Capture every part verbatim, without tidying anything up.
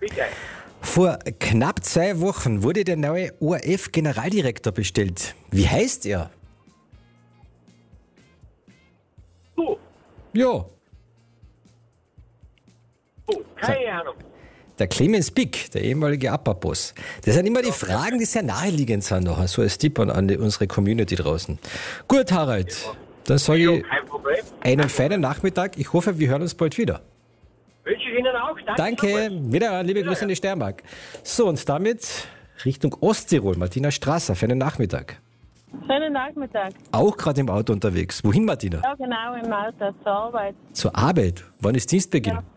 Bitte. Vor knapp zwei Wochen wurde der neue O R F-Generaldirektor bestellt. Wie heißt er? Du, Ja, du, keine Ahnung. der Clemens Pick, der ehemalige Appa-Boss. Das sind immer die Fragen, die sehr naheliegend sind, noch, so als Tipp an, an die, unsere Community draußen. Gut, Harald, dann sage Ja, ich kein Problem. einen feinen Nachmittag. Ich hoffe, wir hören uns bald wieder. Wünsche ich Ihnen auch. Danke. Danke, wieder liebe Grüße in die Steiermark. So, und damit Richtung Osttirol. Martina Strasser, für einen Nachmittag. Schönen Nachmittag. Auch gerade im Auto unterwegs. Wohin, Martina? Ja, genau, im Auto, zur Arbeit. Zur Arbeit. Wann ist Dienstbeginn? Ja.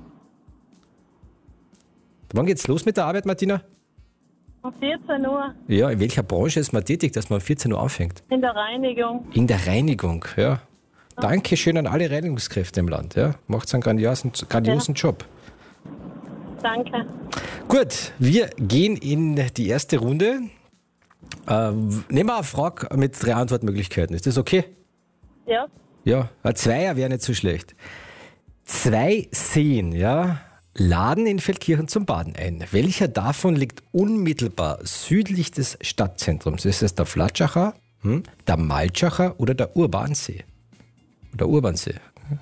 Wann geht's los mit der Arbeit, Martina? Um vierzehn Uhr Ja, in welcher Branche ist man tätig, dass man um vierzehn Uhr anfängt? in der Reinigung. In der Reinigung, ja. Dankeschön an alle Reinigungskräfte im Land. Ja. Macht einen grandiosen, grandiosen Job. Danke. Gut, wir gehen in die erste Runde. Ähm, nehmen wir eine Frage mit drei Antwortmöglichkeiten. Ist das okay? Ja, Ja, ein Zweier wäre nicht so schlecht. Zwei Seen, ja, laden in Feldkirchen zum Baden ein. Welcher davon liegt unmittelbar südlich des Stadtzentrums? Ist es der Flatschacher, hm, der Maltschacher oder der Urbansee? Oder Urbansee.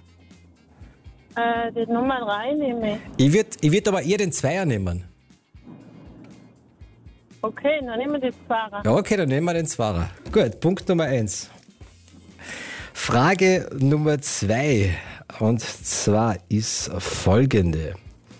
äh, die Nummer drei nehme ich. Ich würde ich würd aber eher den Zweier nehmen. Okay, dann nehmen wir die Fahrer. Ja, okay, dann nehmen wir den Zweier. Gut, Punkt Nummer eins. Frage Nummer zwei. Und zwar ist folgende.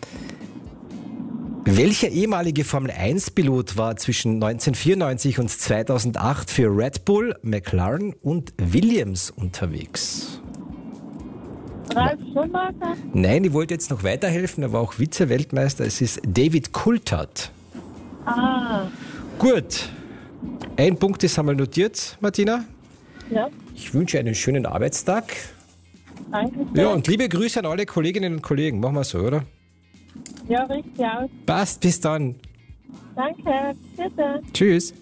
Welcher ehemalige Formel eins Pilot war zwischen neunzehnhundertvierundneunzig und zweitausendacht für Red Bull, McLaren und Williams unterwegs? Ralf Schumacher? Nein, ich wollte jetzt noch weiterhelfen, er war auch Vize-Weltmeister. Es ist David Coulthard. Ah, Gut, ein Punkt ist einmal notiert, Martina. ja, Ich wünsche einen schönen Arbeitstag. danke. Ja, und liebe Grüße an alle Kolleginnen und Kollegen. Machen wir so, oder? Ja, richtig aus. Passt, bis dann. Danke, bitte. Tschüss.